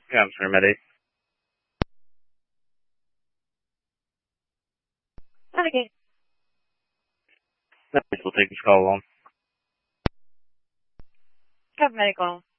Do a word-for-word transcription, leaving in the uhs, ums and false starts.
Yeah, I'm sorry, Medi. Okay. No, we'll take this call along. Have medical.